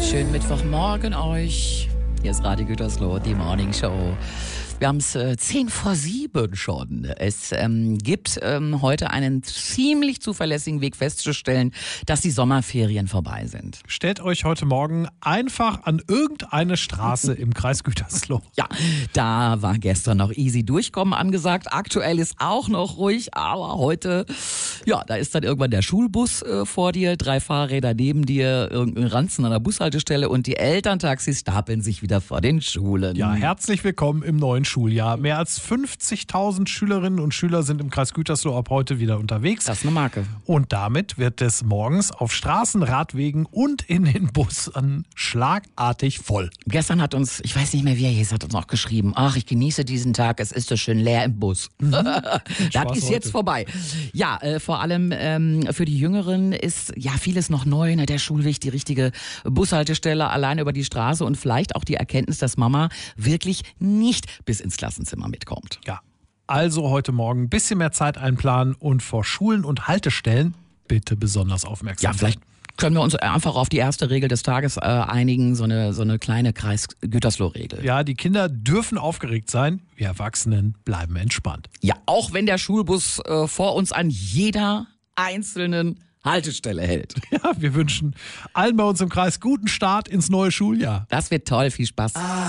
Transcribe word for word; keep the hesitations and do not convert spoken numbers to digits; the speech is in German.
Schönen Mittwochmorgen euch. Hier ist Radio Gütersloh, die Morning Show. Wir haben es äh, zehn vor sieben schon. Es ähm, gibt ähm, heute einen ziemlich zuverlässigen Weg festzustellen, dass die Sommerferien vorbei sind. Stellt euch heute Morgen einfach an irgendeine Straße im Kreis Gütersloh. Ja, da war gestern noch easy durchkommen angesagt. Aktuell ist auch noch ruhig, aber heute, ja, da ist dann irgendwann der Schulbus äh, vor dir, drei Fahrräder neben dir, irgendein Ranzen an der Bushaltestelle und die Elterntaxis stapeln sich wieder vor den Schulen. Ja, herzlich willkommen im neuen Schuljahr. Mehr als fünfzigtausend Schülerinnen und Schüler sind im Kreis Gütersloh ab heute wieder unterwegs. Das ist eine Marke. Und damit wird es morgens auf Straßen, Radwegen und in den Bussen schlagartig voll. Gestern hat uns, ich weiß nicht mehr, wie er hieß, hat uns auch geschrieben, ach, ich genieße diesen Tag, es ist so schön leer im Bus. Mhm. Das ist heute. jetzt vorbei. Ja, äh, vor allem ähm, für die Jüngeren ist ja vieles noch neu, ne? Der Schulweg, die richtige Bushaltestelle, alleine über die Straße und vielleicht auch die Erkenntnis, dass Mama wirklich nicht bis ins Klassenzimmer mitkommt. Ja, also heute Morgen ein bisschen mehr Zeit einplanen und vor Schulen und Haltestellen bitte besonders aufmerksam Ja, vielleicht können wir uns einfach auf die erste Regel des Tages äh, einigen, so eine, so eine kleine Kreis-Gütersloh-Regel. Ja, die Kinder dürfen aufgeregt sein, wir Erwachsenen bleiben entspannt. Ja, auch wenn der Schulbus äh, vor uns an jeder einzelnen Haltestelle hält. Ja, wir wünschen allen bei uns im Kreis guten Start ins neue Schuljahr. Das wird toll, viel Spaß.